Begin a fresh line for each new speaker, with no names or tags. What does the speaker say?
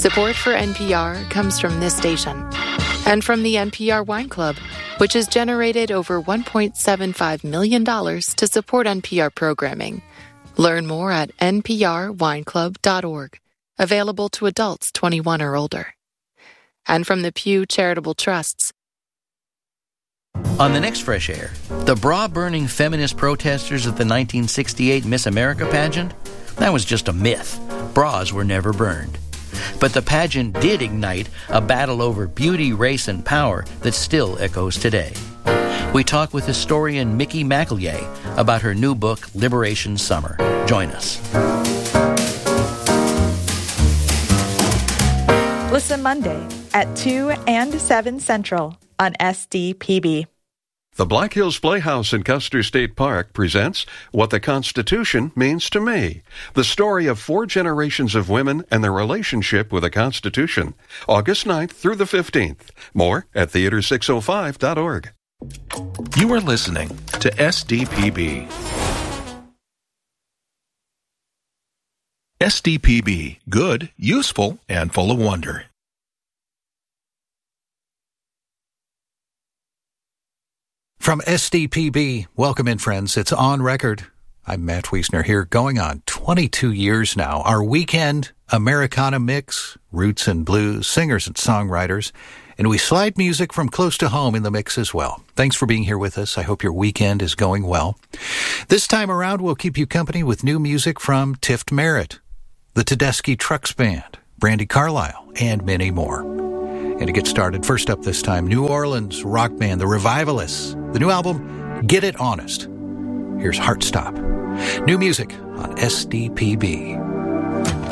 Support for NPR comes from this station and from the NPR Wine Club, which has generated over $1.75 million to support NPR programming. Learn more at nprwineclub.org. Available to adults 21 or older. And from the Pew Charitable Trusts.
On the next Fresh Air, the bra-burning feminist protesters at the 1968 Miss America pageant? That was just a myth. Bras were never burned. But the pageant did ignite a battle over beauty, race, and power that still echoes today. We talk with historian Mickey McElliey about her new book, Liberation Summer. Join us.
Listen Monday at 2 and 7 Central on SDPB.
The Black Hills Playhouse in Custer State Park presents What the Constitution Means to Me, the story of 4 generations of women and their relationship with the Constitution. August 9th through the 15th. More at theater605.org.
You are listening to SDPB. SDPB, good, useful, and full of wonder.
From SDPB, welcome in, friends. It's On Record. I'm Matt Wiesner here, going on 22 years now. Our weekend Americana mix, roots and blues, singers and songwriters, and we slide music from close to home in the mix as well. Thanks for being here with us. I hope your weekend is going well. This time around, we'll keep you company with new music from Tift Merritt, the Tedeschi Trucks Band, Brandi Carlile, and many more. And to get started, first up this time, New Orleans rock band, The Revivalists. The new album, Get It Honest. Here's Heartstop. New music on SDPB.